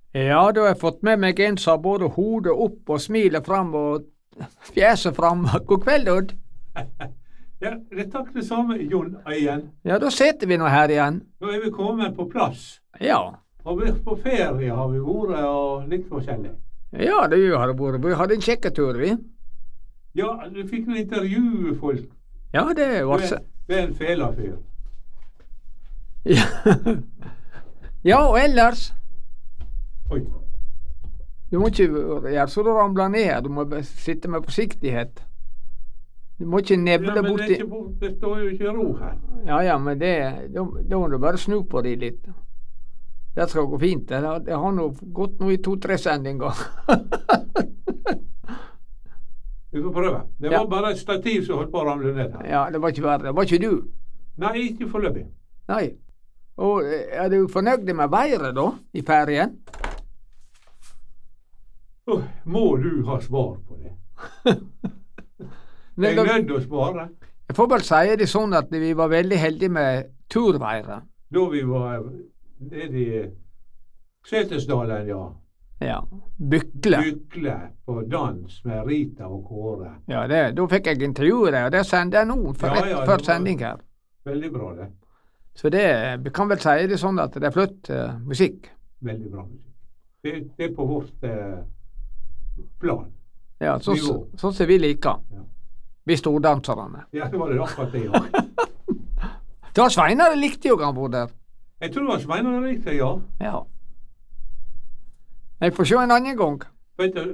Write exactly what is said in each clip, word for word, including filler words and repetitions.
Ja, da har jeg fått med meg en som har både hodet opp og smilet fram og fjeset fram. God kveld, Odd. Ja, det er takk det samme, Jon Øyen. Ja, da sitter vi nå her igjen. Nå er vi kommet på plass. Ja. Og vi, på ferie har vi vært og litt forskjellig. Ja, det har det vært. Vi hadde en kjekketur, vi. Ja, du fikk noen intervjufolk. Ja, det var så. Du er en fela fyr. Ja. Ja, og ellers. Oi. Du må ikke gjøre så du ramler ned her. Du må sitte med forsiktighet. Du må ikke nevle ja, men borti... det, er ikke bort, det står jo ikke ro her. Ja, ja, men det, da, da må du bare snu på de litt. Det skal gå fint. Det, det har nå gått nå i to-tre sendinger. Vi får prøve. Det Ja. var bare et stativ som holdt på å ramle ned her. Ja, det var ikke verre. Det var ikke du. Nei, ikke foreløpig. Nei. Og er du fornøyd med været da, i ferien? Oh, må du ha svar på det? Men Jeg da- er nødt til å svare. Jeg får bare si det sånn at vi var veldig heldige med turværet. Da vi var nede i Setesdalen, ja. Ja. Bykle. Bykle på dans med Rita og Kåre. Ja, det, da fikk jeg intervjue deg, og det sender jeg nå for Ja, rett ja, det før var- sending her. Veldig bra, det. Så det, vi kan vel si det sånn at det er flott uh, musikk. Veldig bra musikk. Det, det er på vårt eh, plan. Ja, sånn Nivå. så, som vi liker. Ja. Vi stordanserne. Ja, det var det akkurat det òg. Da Sveinar likte jo han bor der. Jeg tror det var Sveinar riktig, ja. Ja. Jeg får se en annen gang Vet du,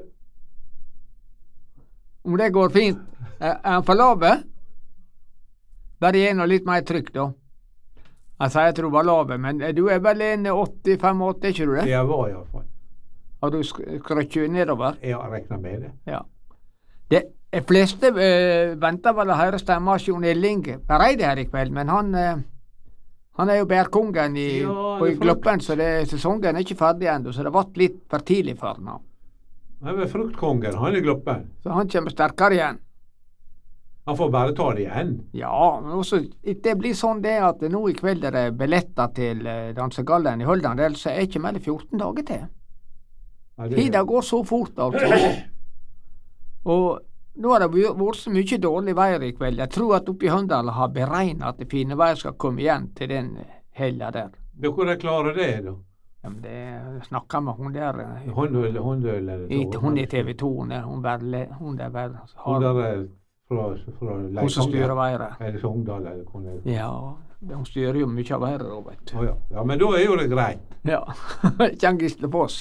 om det går fint. Er er han for lave? Bare gi noe litt mer trykk, da. Han sier jeg tror var lave, men du er vel en åtti-fem åtti, ikke du det? jeg var iallfall. Har du skrøttet nedover? Jeg har regna med det. Ja. Det de fleste uh, venter vel å høre stemmen av Jon Elling Pereide her i kveld, men han uh, han er jo bærkongen i, Ja, på det er Gloppen, så det, sesongen er ikke ferdig ennå, så det ble litt for tidlig for han. Han er fruktkongen, han er Gloppen. Så han kommer sterkere igjen. Han får bare ta det igjen. Ja, men også, det blir sånn det at nå i kveld er det billetter til uh, Dansegallen i Høldandel, så er det ikke mer enn fjorten dager til. Ja, det- Tida går så fort, altså. Og nå har det vært vært så mye dårlig vær i kveld. Jeg tror at oppe i Høndal har beregnet at det fine vær skal komme igjen til den helga der. Da kan de klare det, da. Ja, men det snakker med hun der eh, Håndøl, håndøl eller i- så. Hun i T V to, hun er hun vel, hun er vel Hun har, der er fra, fra hun som styrer været. Eller Sogndal, eller hvor det er. Ja, hun styrer jo mye av været da, vet du. Å ja. Ja, men da er jo det greit. Ja. Kjenn Gislefoss.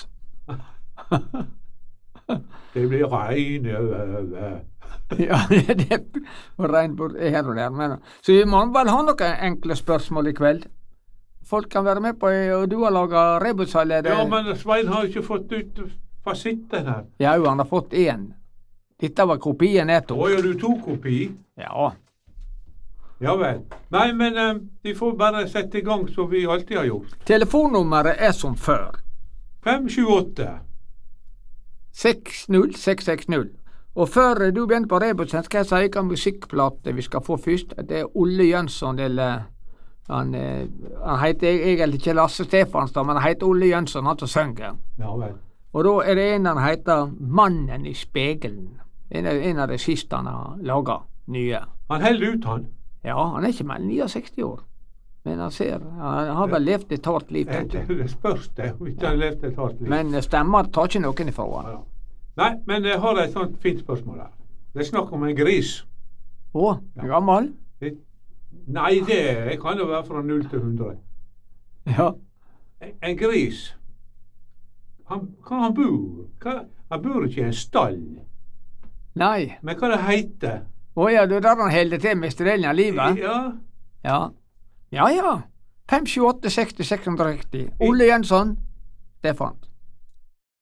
Det blir regn over. Ja, det var regn bort her og der. Men, så vi må vel ha noen enkle spørsmål i kveld. Folk kan være med på, og du har laget rebussalat. Ja, men Svein har ikke fått ut fasitten her. Ja, jo, han har fått én. Dette var kopien jeg Å tok. ja, du tok kopi? Ja. Ja vel. Nei, men eh, vi får bare sette i gang som vi alltid har gjort. Telefonnummeret er som før. fem sju åtte. seks null seks seks null. Og før du begynner på rebusen, skal jeg si hvilken musikkplate vi skal få først. Det er Olle Jønsson, eller han, eh, han heter egentlig ikke Lasse Stefanstad, men han heter Olle Jønsson, han som synger. Ja vel. Og da er det en han heter Mannen i spegelen. En av, en av de siste han har laga, nye. Han holder ut, han. Ja, han er ikke mer enn sekstini år. Men han ser, han har vel levd et hardt liv, Det, tenker jeg. det spørs det, om ikke han har levd et hardt liv. Men stemmer tar ikke noen ifra han. Ja. Nei, men jeg har et sånt fint spørsmål her. Det er snakk om en gris. Å, gammel? Det, nei, det kan jo være fra null til hundre. Ja. En, en gris, han, hva han bor? Hva, han bor ikke i en stall. Nei. Men hva det heter? Å ja, det er der han holder til med strellen av livet? Ja, Ja. Ja ja. fem sju åtte seksti seks hundre og seksti. Ole Jønsson, Stefan.